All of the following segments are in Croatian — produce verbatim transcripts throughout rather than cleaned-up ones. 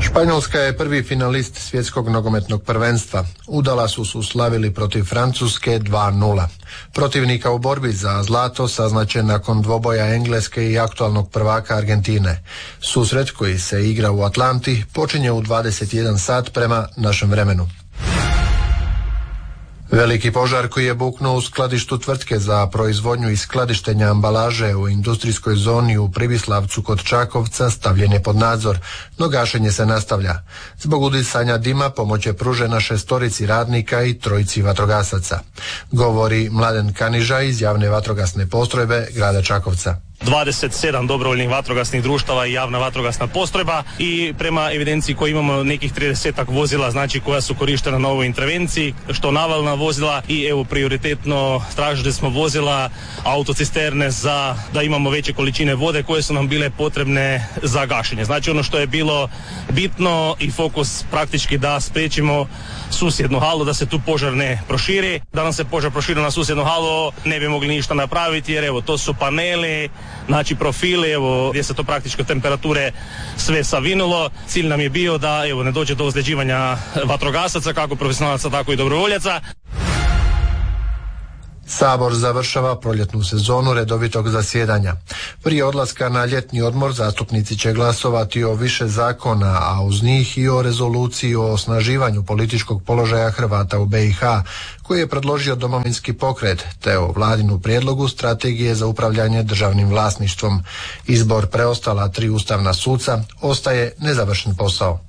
Španjolska je prvi finalist svjetskog nogometnog prvenstva. U Dallasu su slavili protiv Francuske dva nula. Protivnika u borbi za zlato saznaće nakon dvoboja Engleske i aktualnog prvaka Argentine. Susret koji se igra u Atlanti počinje u dvadeset jedan sat prema našem vremenu. Veliki požar koji je buknuo u skladištu tvrtke za proizvodnju i skladištenja ambalaže u industrijskoj zoni u Pribislavcu kod Čakovca stavljen je pod nadzor, no gašenje se nastavlja. Zbog udisanja dima pomoć je pružena šestorici radnika i trojici vatrogasaca. Govori Mladen Kaniža iz javne vatrogasne postrojbe grada Čakovca. dvadeset sedam dobrovoljnih vatrogasnih društava i javna vatrogasna postrojba i prema evidenciji koju imamo nekih tridesetak vozila, znači koja su korištena na ovoj intervenciji, što navalna vozila i evo prioritetno tražili smo vozila autocisterne za da imamo veće količine vode koje su nam bile potrebne za gašenje. Znači ono što je bilo bitno i fokus praktički da spriječimo susjednu halu, da se tu požar ne proširi. Da nam se požar proširi na susjednu halu ne bi mogli ništa napraviti jer evo to su paneli, znači profili, evo gdje se to praktički temperature sve savinulo. Cilj nam je bio da evo ne dođe do ozljeđivanja vatrogasaca, kako profesionalaca tako i dobrovoljaca. Sabor završava proljetnu sezonu redovitog zasjedanja. Prije odlaska na ljetni odmor zastupnici će glasovati o više zakona, a uz njih i o rezoluciji o osnaživanju političkog položaja Hrvata u be i ha, koji je predložio Domovinski pokret, te o vladinu prijedlogu strategije za upravljanje državnim vlasništvom. Izbor preostala tri ustavna suca ostaje nezavršen posao.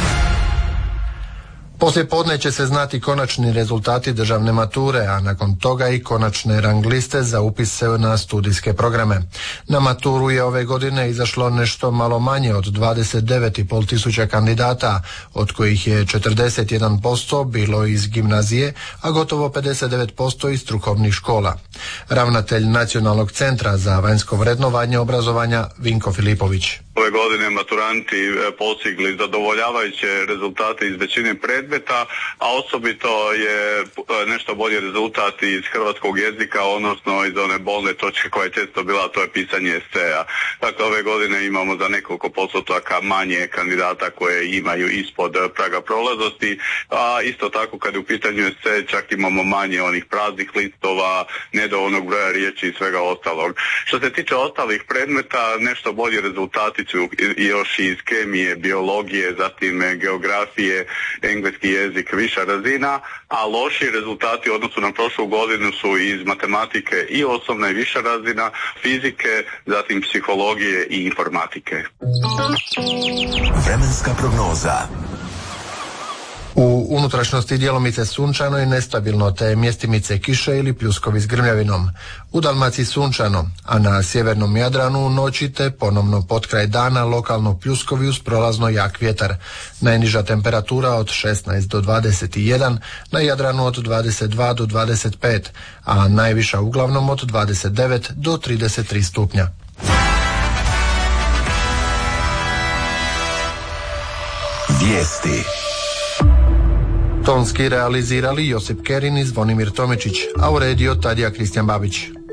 Poslije podne će se znati konačni rezultati državne mature, a nakon toga i konačne rang liste za upise na studijske programe. Na maturu je ove godine izašlo nešto malo manje od dvadeset devet i pol tisuća kandidata, od kojih je četrdeset jedan posto bilo iz gimnazije, a gotovo pedeset devet posto iz strukovnih škola. Ravnatelj Nacionalnog centra za vanjsko vrednovanje obrazovanja Vinko Filipović. Ove godine maturanti postigli zadovoljavajuće rezultate iz većine predmeta, a osobito je nešto bolji rezultat iz hrvatskog jezika, odnosno iz one bolne točke koja je često bila, to je pisanje eseja. Dakle, ove godine imamo za nekoliko postotaka manje kandidata koje imaju ispod praga prolaznosti, a isto tako kad je u pitanju esej čak imamo manje onih praznih listova, nedovoljnog broja riječi i svega ostalog. Što se tiče ostalih predmeta, nešto bolji rezultati još iz kemije, biologije, zatim geografije, engleski jezik, viša razina, a loši rezultati u odnosu na prošlu godinu su iz matematike i osnovna i viša razina, fizike, zatim psihologije i informatike. Vremenska prognoza. U unutrašnjosti djelomice sunčano i nestabilno, te mjestimice kiše ili pljuskovi s grmljavinom. U Dalmaciji sunčano, a na sjevernom Jadranu u noći te ponovno potkraj dana lokalno pljuskovi uz prolazno jak vjetar. Najniža temperatura od šesnaest do dvadeset jedan, na Jadranu od dvadeset dva do dvadeset pet, a najviša uglavnom od dvadeset devet do trideset tri stupnja. Vijesti. Tonski realizirali Josip Kerin i Zvonimir Tomičić, a uredio Tadija Kristijan Babić.